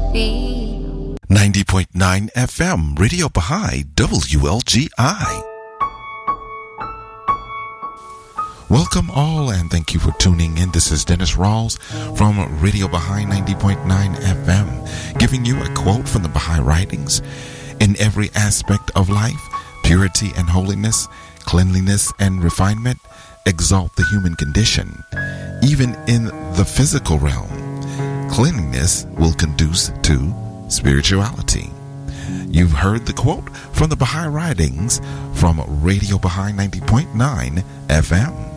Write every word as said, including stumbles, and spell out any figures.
ninety point nine F M, Radio Baha'i, W L G I. Welcome all and thank you for tuning in. This is Dennis Rawls from Radio Baha'i ninety point nine F M, giving you a quote from the Baha'i writings. In every aspect of life, purity and holiness, cleanliness and refinement exalt the human condition. Even in the physical realm, cleanliness will conduce to spirituality. You've heard the quote from the Baha'i writings from Radio Baha'i ninety point nine F M.